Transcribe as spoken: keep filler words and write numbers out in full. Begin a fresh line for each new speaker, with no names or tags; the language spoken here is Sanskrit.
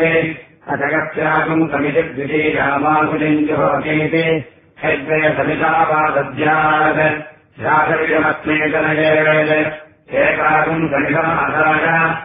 अथगत्यागम् समिति द्वितीयामाकुलिम् जुहोतीति हृद्वयसमितापादद्यात् ध्यातविदमस्मेतनयेत् एकागम् समितमाधाय